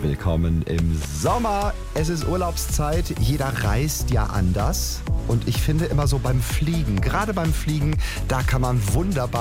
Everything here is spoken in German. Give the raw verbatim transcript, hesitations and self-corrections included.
willkommen im Sommer. Es ist Urlaubszeit, jeder reist ja anders. Und ich finde immer so beim Fliegen, gerade beim Fliegen, da kann man wunderbar